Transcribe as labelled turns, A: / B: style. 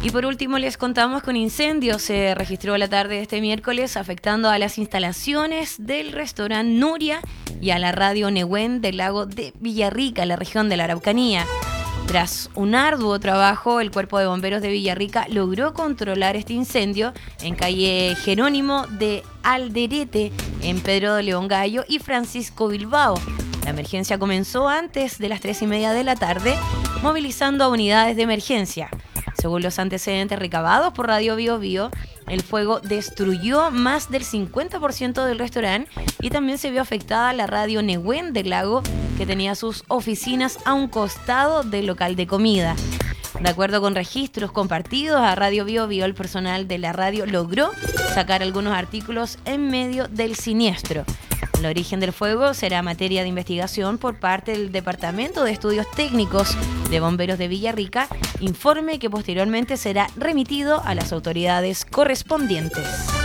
A: Y por último les contamos que un incendio se registró la tarde de este miércoles afectando a las instalaciones del restaurante Nuria y a la radio Nehuen del lago de Villarrica, en la región de la Araucanía. Tras un arduo trabajo, el Cuerpo de Bomberos de Villarrica logró controlar este incendio en calle Jerónimo de Alderete, en Pedro de León Gallo y Francisco Bilbao. La emergencia comenzó antes de las 3:30 de la tarde, movilizando a unidades de emergencia. Según los antecedentes recabados por Radio Bio Bio, el fuego destruyó más del 50% del restaurante y también se vio afectada la radio Nehuen del Lago, que tenía sus oficinas a un costado del local de comida. De acuerdo con registros compartidos a Radio Bio Bio, el personal de la radio logró sacar algunos artículos en medio del siniestro. El origen del fuego será materia de investigación por parte del Departamento de Estudios Técnicos de Bomberos de Villarrica, informe que posteriormente será remitido a las autoridades correspondientes.